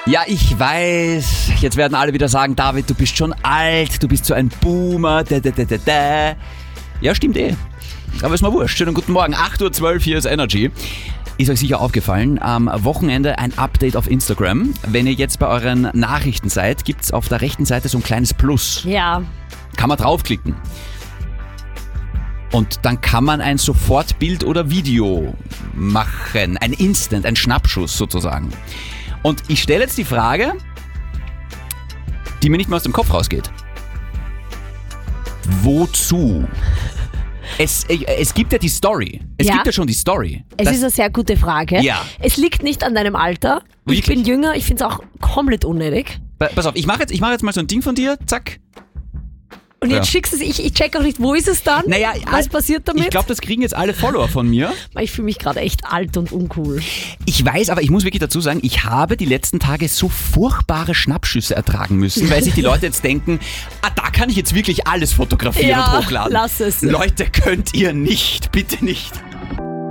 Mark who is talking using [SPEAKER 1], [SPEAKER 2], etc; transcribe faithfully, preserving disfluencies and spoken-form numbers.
[SPEAKER 1] Ja, ich weiß, jetzt werden alle wieder sagen, David, du bist schon alt, du bist so ein Boomer, da, da, da, da, da. Ja, stimmt eh. Aber ist mir wurscht. Schönen guten Morgen, acht Uhr zwölf, hier ist Energy. Ist euch sicher aufgefallen, am Wochenende ein Update auf Instagram. Wenn ihr jetzt bei euren Nachrichten seid, gibt's auf der rechten Seite so ein kleines Plus.
[SPEAKER 2] Ja.
[SPEAKER 1] Kann man draufklicken. Und dann kann man ein Sofortbild oder Video machen. Ein Instant, ein Schnappschuss sozusagen. Und ich stelle jetzt die Frage, die mir nicht mehr aus dem Kopf rausgeht. Wozu? Es, es gibt ja die Story. Es
[SPEAKER 2] Ja.
[SPEAKER 1] gibt ja schon die Story.
[SPEAKER 2] Es
[SPEAKER 1] Das-
[SPEAKER 2] ist eine sehr gute Frage.
[SPEAKER 1] Ja.
[SPEAKER 2] Es liegt nicht an deinem Alter. Ich
[SPEAKER 1] Wirklich?
[SPEAKER 2] bin jünger, ich finde es auch komplett unnötig.
[SPEAKER 1] Pa- Pass auf, ich mache jetzt, ich mach jetzt mal so ein Ding von dir, zack.
[SPEAKER 2] Und jetzt
[SPEAKER 1] Ja.
[SPEAKER 2] schickst du es, ich, ich check auch nicht, wo ist es dann?
[SPEAKER 1] Naja,
[SPEAKER 2] Was passiert damit?
[SPEAKER 1] Ich glaube, das kriegen jetzt alle Follower von mir.
[SPEAKER 2] Ich fühle mich gerade echt alt und uncool.
[SPEAKER 1] Ich weiß, aber ich muss wirklich dazu sagen, ich habe die letzten Tage so furchtbare Schnappschüsse ertragen müssen, weil sich die Leute jetzt denken, ah, da kann ich jetzt wirklich alles fotografieren
[SPEAKER 2] Ja,
[SPEAKER 1] und hochladen.
[SPEAKER 2] lass es.
[SPEAKER 1] Leute, könnt ihr nicht, bitte nicht.